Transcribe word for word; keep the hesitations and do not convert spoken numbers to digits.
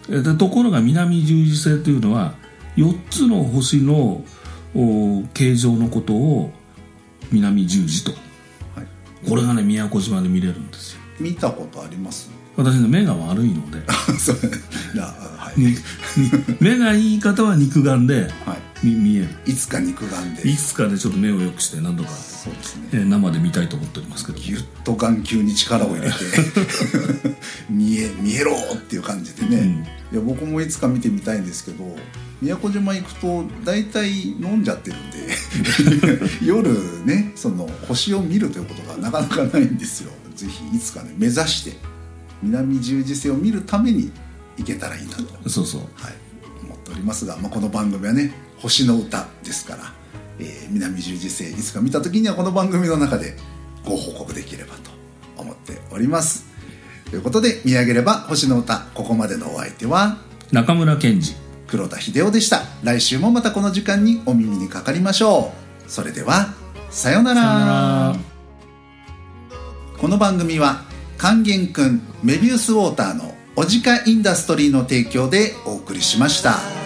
でところが南十字星というのはよっつの星の形状のことを南十字と、はい、これがね宮古島で見れるんですよ。 見たことあります？ 私ね目が悪いのでそうな、はい、 目がいい方は肉眼で、はい、見える。 いつか肉眼でいつかでちょっと目を良くして何度かそうです、ね、 えー、生で見たいと思っておりますけど、 ギュッと眼球に力を入れて見え見えろっていう感じでね、うん、いや僕もいつか見てみたいんですけど宮古島行くと大体飲んじゃってるんで夜ねその星を見るということがなかなかないんですよ。ぜひいつかね目指して南十字星を見るために行けたらいいなとそうそう、 はい、思っておりますが、まあ、この番組はね星の歌ですから、えー、南十字星いつか見た時にはこの番組の中でご報告できればと思っております。ということで見上げれば星の歌、ここまでのお相手は中村健二、 黒田秀夫でした。来週もまたこの時間にお耳にかかりましょう。それではさようなら。 さようなら。 この番組は勸玄くんメビウスウォーターのオジカインダストリーの提供でお送りしました。